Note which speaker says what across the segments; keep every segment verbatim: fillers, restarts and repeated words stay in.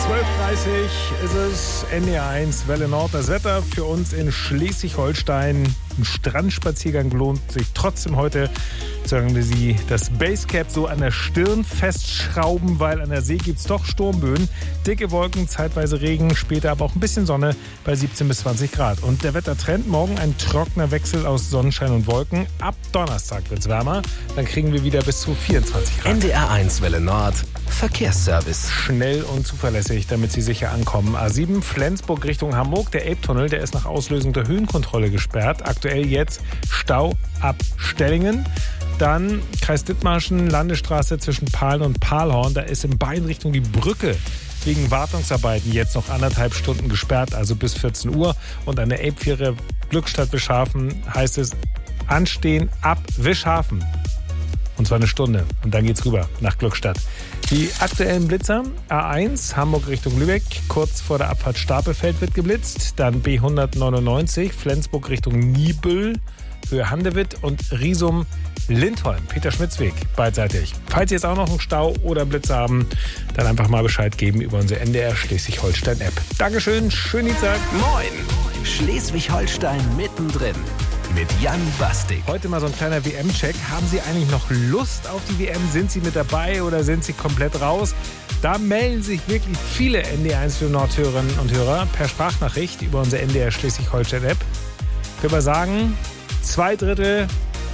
Speaker 1: zwölf Uhr dreißig ist es, N D R eins, Welle Nord. Das Wetter für uns in Schleswig-Holstein. Ein Strandspaziergang lohnt sich trotzdem heute. Sagen wir Sie, das Basecap so an der Stirn festschrauben, weil an der See gibt es doch Sturmböen. Dicke Wolken, zeitweise Regen, später aber auch ein bisschen Sonne bei siebzehn bis zwanzig Grad. Und der Wettertrend, morgen ein trockener Wechsel aus Sonnenschein und Wolken. Ab Donnerstag wird es wärmer, dann kriegen wir wieder bis zu vierundzwanzig Grad.
Speaker 2: N D R eins Welle Nord, Verkehrsservice.
Speaker 1: Schnell und zuverlässig, damit Sie sicher ankommen. A sieben, Flensburg Richtung Hamburg. Der Elbtunnel, der ist nach Auslösung der Höhenkontrolle gesperrt. Aktuell jetzt Stau ab Stellingen. Dann Kreis Dithmarschen, Landesstraße zwischen Pahlen und Pahlhorn. Da ist in beiden Richtungen die Brücke wegen Wartungsarbeiten jetzt noch anderthalb Stunden gesperrt, also bis vierzehn Uhr. Und an der Elbfähre Glückstadt-Wischhafen heißt es anstehen ab Wischhafen. Und zwar eine Stunde. Und dann geht's rüber nach Glückstadt. Die aktuellen Blitzer: A eins, Hamburg Richtung Lübeck, kurz vor der Abfahrt Stapelfeld wird geblitzt. Dann B hundertneunundneunzig, Flensburg Richtung Niebüll, Höhe Handewitt und Riesum Lindholm, Peter-Schmitz-Weg, beidseitig. Falls Sie jetzt auch noch einen Stau oder einen Blitz haben, dann einfach mal Bescheid geben über unsere N D R Schleswig-Holstein-App. Dankeschön, schönen Dienstag.
Speaker 2: Moin, Schleswig-Holstein mittendrin mit Jan Bastik.
Speaker 1: Heute mal so ein kleiner W M-Check. Haben Sie eigentlich noch Lust auf die W M? Sind Sie mit dabei oder sind Sie komplett raus? Da melden sich wirklich viele N D R eins für Nordhörerinnen und Hörer per Sprachnachricht über unsere N D R Schleswig-Holstein-App. Können wir sagen, zwei Drittel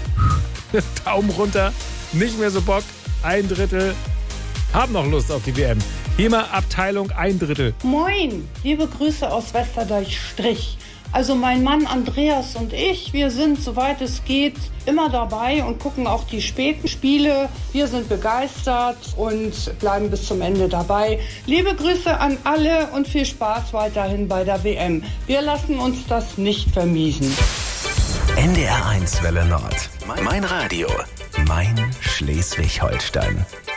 Speaker 1: Daumen runter, nicht mehr so Bock, ein Drittel haben noch Lust auf die W M. Hier mal Abteilung ein Drittel.
Speaker 3: Moin, liebe Grüße aus Westerdeich-Strich. Also mein Mann Andreas und ich, wir sind, soweit es geht, immer dabei und gucken auch die späten Spiele. Wir sind begeistert und bleiben bis zum Ende dabei. Liebe Grüße an alle und viel Spaß weiterhin bei der W M. Wir lassen uns das nicht vermiesen.
Speaker 2: N D R eins Welle Nord. Mein Radio. Mein Schleswig-Holstein.